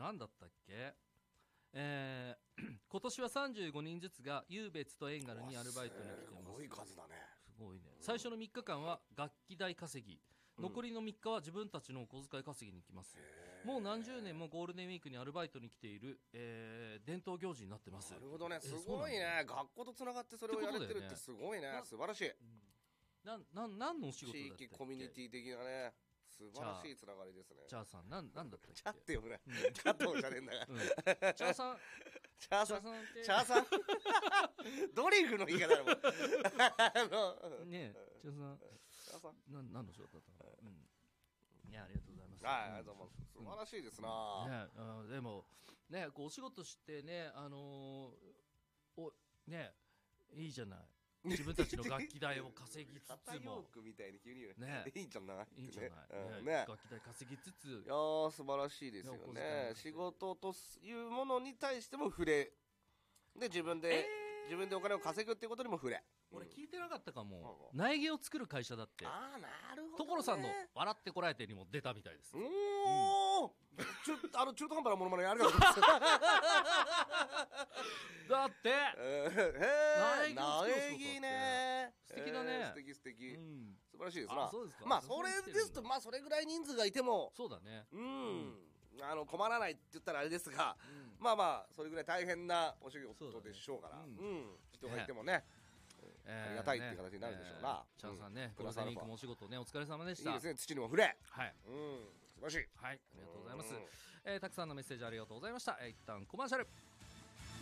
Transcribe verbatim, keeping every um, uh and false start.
何だったっけ、えー、今年はさんじゅうごにんずつがユーベツとエンガルにアルバイトに来てます。 すごい数だね。 すごいね。最初のみっかかんは楽器代稼ぎ、残りのみっかは自分たちのお小遣い稼ぎに来ます。もう何十年もゴールデンウィークにアルバイトに来ている、えー、伝統行事になってます。 なるほどね、すごいね。学校とつながってそれをやれてるってすごいね。素晴らしい。 なな何のお仕事だったっけ。 地域コミュニティ的なね、素晴らしいつながりですね。 チャーさん、なんなんだったっけ。 チャって呼ぶね。チャットじゃねえんだから。チャーさん、 チャーさん、チャーさん。ドリフの言い方だもん。あのねえ、チャーさん、 チャーさん、 な何の仕事だったの。うん。いや、ありがとうございます。 はい、ありがとうございます。素晴らしいですな。 ね、あでもね、こうお仕事してね、あのー、おね、いいじゃない。自分たちの楽器代を稼ぎつつもみたいに急に言うね、 いいじゃないいいじゃない、ねね、 楽器代稼ぎつつ、いやー素晴らしいですよね。仕事というものに対しても触れで、自分で、えー、自分でお金を稼ぐっていうことにも触れ。 俺聞いてなかったかも、うん、苗木を作る会社だって。 ああ、なるほど、ね、 所さんの笑ってこらえてにも出たみたいです。 おお、うん、ちょあの中途半端なものまねありがとうございますだって、 えー、苗木ね、 素敵だね、えー、 素敵素敵、うん、素晴らしいですな。 な。 そうですか。 まあそれですと、まあそれぐらい人数がいても、 そうだね、 うん、うん、あの困らないって言ったらあれですが、うん、まあまあそれぐらい大変なお仕事でしょうから、う、ね、うんうん、人がいてもね、えー、ありがたいっていう形になるでしょうな。 チャンさんね、ゴールデンウィークもお仕事ね、お疲れ様でした。 いいですね、土にも触れ。 はい、 うん、素晴らしい。 はい、ありがとうございます。えー、たくさんのメッセージありがとうございました。えー、一旦コマーシャル。